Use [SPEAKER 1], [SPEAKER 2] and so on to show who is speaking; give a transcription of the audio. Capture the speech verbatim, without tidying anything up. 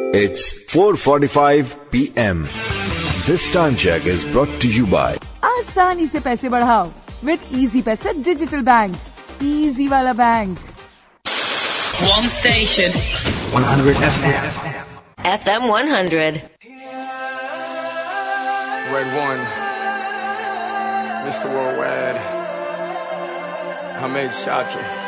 [SPEAKER 1] It's four forty-five p m This time check is brought to you by
[SPEAKER 2] आसानी से पैसे बढ़ाओ with Easy Paisa Digital Bank. Easy वाला bank.
[SPEAKER 3] One station.
[SPEAKER 4] one hundred F M.
[SPEAKER 5] F M one hundred.
[SPEAKER 6] Red One. Mister Worldwide. Hamed Shaki.